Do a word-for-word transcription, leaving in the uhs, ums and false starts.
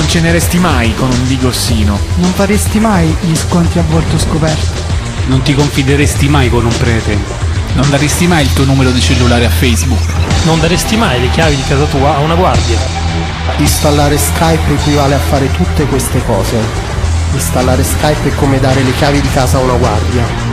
Non ceneresti mai con un digossino. Non faresti mai gli scontri a volto scoperto. Non ti confideresti mai con un prete. Non daresti mai il tuo numero di cellulare a Facebook. Non daresti mai le chiavi di casa tua a una guardia. Installare Skype equivale a fare tutte queste cose. Installare Skype è come dare le chiavi di casa a una guardia.